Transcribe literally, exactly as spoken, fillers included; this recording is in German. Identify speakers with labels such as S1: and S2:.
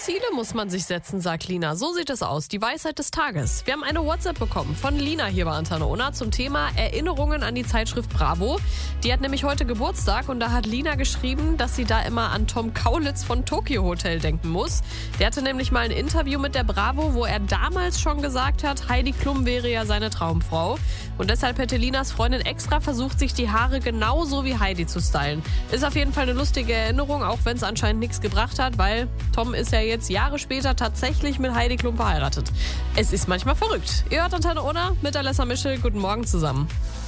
S1: Ziele muss man sich setzen, sagt Lina. So sieht es aus. Die Weisheit des Tages. Wir haben eine WhatsApp bekommen von Lina hier bei Antenne Unna zum Thema Erinnerungen an die Zeitschrift Bravo. Die hat nämlich heute Geburtstag und da hat Lina geschrieben, dass sie da immer an Tom Kaulitz von Tokyo Hotel denken muss. Der hatte nämlich mal ein Interview mit der Bravo, wo er damals schon gesagt hat, Heidi Klum wäre ja seine Traumfrau. Und deshalb hätte Linas Freundin extra versucht, sich die Haare genauso wie Heidi zu stylen. Ist auf jeden Fall eine lustige Erinnerung, auch wenn es anscheinend nichts gebracht hat, weil Tom ist ja jetzt Jahre später tatsächlich mit Heidi Klum verheiratet. Es ist manchmal verrückt. Ihr hört Antenne Unna mit Alessa Mischel. Guten Morgen zusammen.